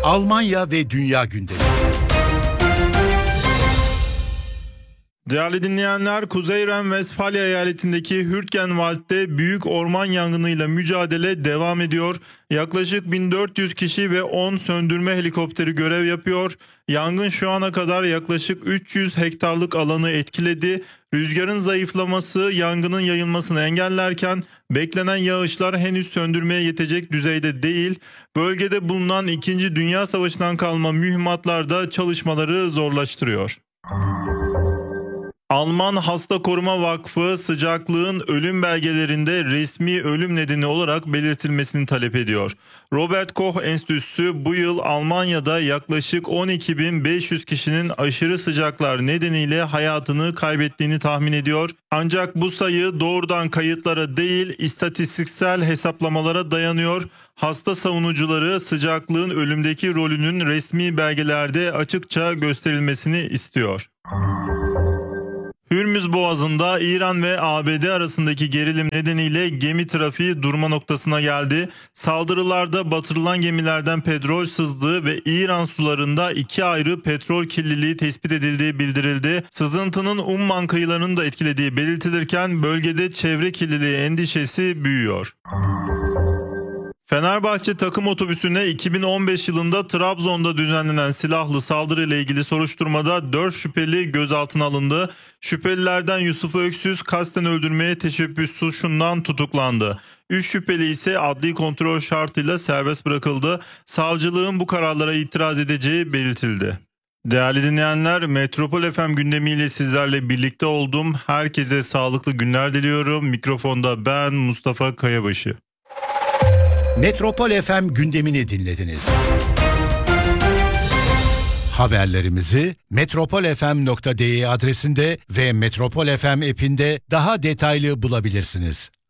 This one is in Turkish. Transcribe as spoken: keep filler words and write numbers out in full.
Almanya ve dünya gündemi. Değerli dinleyenler, Kuzey Ren-Vestfalya eyaletindeki Hürtgenwald'de büyük orman yangınıyla mücadele devam ediyor. Yaklaşık bin dört yüz kişi ve on söndürme helikopteri görev yapıyor. Yangın şu ana kadar yaklaşık üç yüz hektarlık alanı etkiledi. Rüzgarın zayıflaması yangının yayılmasını engellerken beklenen yağışlar henüz söndürmeye yetecek düzeyde değil. Bölgede bulunan İkinci Dünya Savaşı'ndan kalma mühimmatlar da çalışmaları zorlaştırıyor. Alman Hasta Koruma Vakfı sıcaklığın ölüm belgelerinde resmi ölüm nedeni olarak belirtilmesini talep ediyor. Robert Koch Enstitüsü bu yıl Almanya'da yaklaşık on iki bin beş yüz kişinin aşırı sıcaklar nedeniyle hayatını kaybettiğini tahmin ediyor. Ancak bu sayı doğrudan kayıtlara değil, istatistiksel hesaplamalara dayanıyor. Hasta savunucuları sıcaklığın ölümdeki rolünün resmi belgelerde açıkça gösterilmesini istiyor. Hürmüz Boğazı'nda İran ve A B D arasındaki gerilim nedeniyle gemi trafiği durma noktasına geldi. Saldırılarda batırılan gemilerden petrol sızdığı ve İran sularında iki ayrı petrol kirliliği tespit edildiği bildirildi. Sızıntının Umman kıyılarını da etkilediği belirtilirken bölgede çevre kirliliği endişesi büyüyor. Fenerbahçe takım otobüsüne iki bin on beş yılında Trabzon'da düzenlenen silahlı saldırıyla ilgili soruşturmada dört şüpheli gözaltına alındı. Şüphelilerden Yusuf Öksüz kasten öldürmeye teşebbüs suçundan tutuklandı. üç şüpheli ise adli kontrol şartıyla serbest bırakıldı. Savcılığın bu kararlara itiraz edeceği belirtildi. Değerli dinleyenler, Metropol F M gündemiyle sizlerle birlikte oldum. Herkese sağlıklı günler diliyorum. Mikrofonda ben Mustafa Kayabaşı. Metropol F M gündemini dinlediniz. Haberlerimizi metropol f m nokta d e adresinde ve Metropol F M app'inde daha detaylı bulabilirsiniz.